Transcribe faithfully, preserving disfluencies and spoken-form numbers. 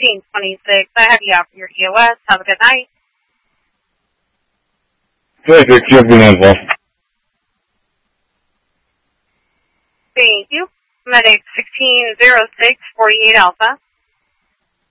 sixteen twenty-six. I have you out for your E O S. Have a good night. Thank you, Captain Alpha. Thank you. Medic sixteen oh six forty-eight Alpha.